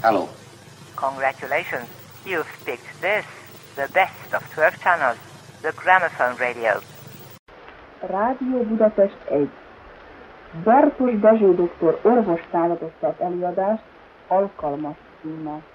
Hello. Congratulations. You've picked this, the best of 12 channels, the Gramophone Radio. Rádió Budapest 1. Bertos Dezső doktor orvos támogatott előadást alkalmas címmel.